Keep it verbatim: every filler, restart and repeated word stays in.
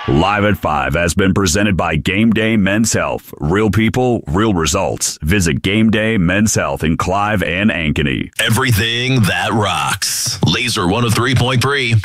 Live at five has been presented by Game Day Men's Health. Real people, real results. Visit Game Day Men's Health in Clive and Ankeny. Everything that rocks. Laser one oh three point three.